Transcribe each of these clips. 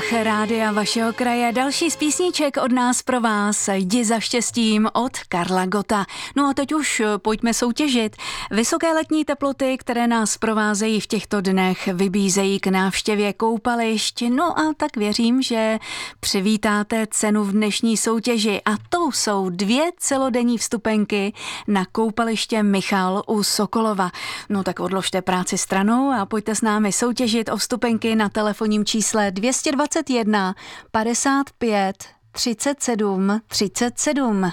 rádia vašeho kraje. Další z písniček od nás pro vás. Jdi za štěstím od Karla Gotta. No a teď už pojďme soutěžit. Vysoké letní teploty, které nás provázejí v těchto dnech, vybízejí k návštěvě koupališť. No a tak věřím, že přivítáte cenu v dnešní soutěži. A to jsou 2 celodenní vstupenky na koupaliště Michal u Sokolova. No tak odložte práci stranou a pojďte s námi soutěžit o vstupenky na telefonním čísle 221 55 37 37.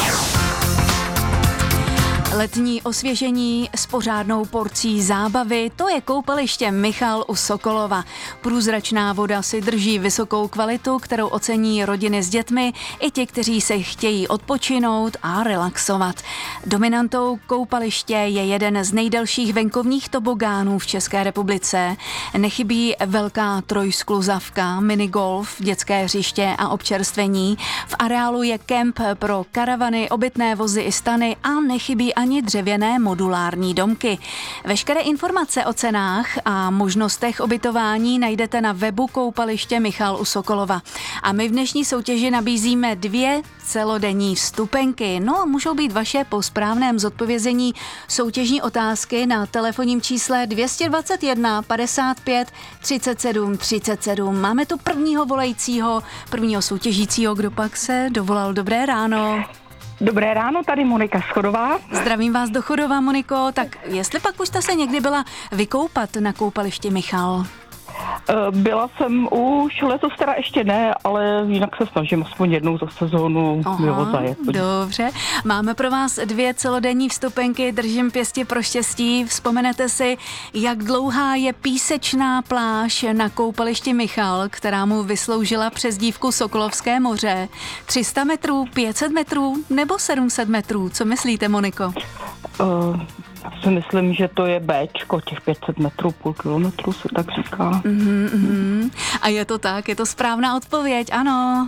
Letní osvěžení s pořádnou porcí zábavy, to je koupaliště Michal u Sokolova. Průzračná voda si drží vysokou kvalitu, kterou ocení rodiny s dětmi i ti, kteří se chtějí odpočinout a relaxovat. Dominantou koupaliště je jeden z nejdelších venkovních tobogánů v České republice. Nechybí velká trojskluzavka, minigolf, dětské hřiště a občerstvení. V areálu je kemp pro karavany, obytné vozy i stany a nechybí ani dřevěné modulární domky. Veškeré informace o cenách a možnostech ubytování najdete na webu koupaliště Michal u Sokolova. A my v dnešní soutěži nabízíme 2 celodenní vstupenky. No a můžou být vaše po správném zodpovězení soutěžní otázky na telefonním čísle 221 55 37 37. Máme tu prvního volajícího, prvního soutěžícího, kdo pak se dovolal. Dobré ráno. Dobré ráno, tady Monika z Chodova. Zdravím vás do Chodova, Moniko. Tak jestli pak už jste se někdy byla vykoupat na koupališti Michal? Byla jsem už, letos teda ještě ne, ale jinak se snažím aspoň jednou za sezónu zajet. Dobře, máme pro vás 2 celodenní vstupenky, držím pěstí pro štěstí. Vzpomenete si, jak dlouhá je písečná pláž na koupališti Michal, která mu vysloužila přezdívku Sokolovské moře. 300 metrů, 500 metrů nebo 700 metrů? Co myslíte, Moniko? Já si myslím, že to je Bčko, těch 500 metrů, půl kilometru se tak říká. A je to tak, je to správná odpověď, ano.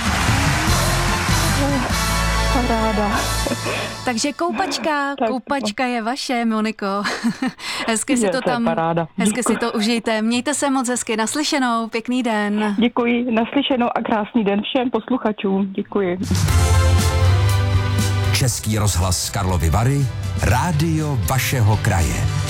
Paráda. Takže koupačka je vaše, Moniko. Hezky si to tam, hezky si to užijte. Mějte se moc hezky, naslyšenou, pěkný den. Děkuji, naslyšenou a krásný den všem posluchačům, děkuji. Český rozhlas Karlovy Vary, rádio vašeho kraje.